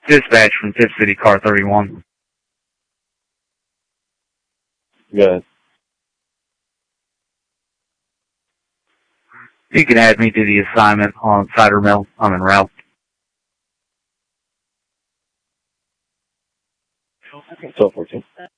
Dispatch from Tip City Car 31. Good. You can add me to the assignment on Cider Mill. I'm en route. Okay. 1214.